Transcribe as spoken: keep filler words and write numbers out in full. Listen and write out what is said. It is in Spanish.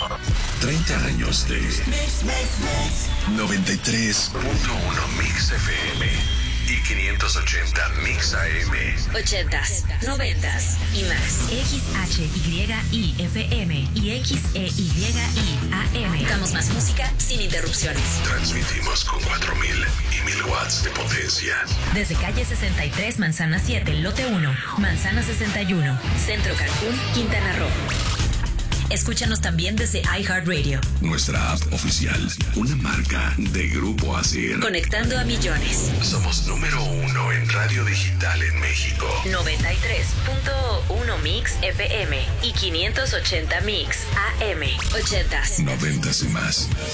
treinta años de noventa y tres punto uno Mix F M y quinientos ochenta Mix A M. ochentas, noventas y más. X H Y I F M y X E Y I A M. Damos más música sin interrupciones. Transmitimos con cuatro mil y mil watts de potencia. Desde calle sesenta y tres, manzana siete, lote uno, manzana sesenta y uno. Centro Cancún, Quintana Roo. Escúchanos también desde iHeartRadio. Nuestra app oficial, una marca de Grupo Asir. Conectando a millones. Somos número uno en radio digital en México. noventa y tres punto uno Mix F M y quinientos ochenta Mix A M. ochentas. Noventas y más.